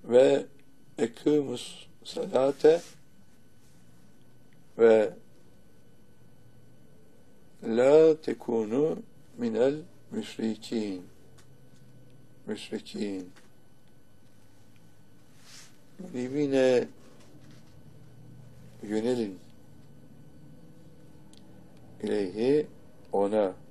ve ekûmus salate ve la tekunu minel müşrikin. Münibine yönelin. İleyhi, ona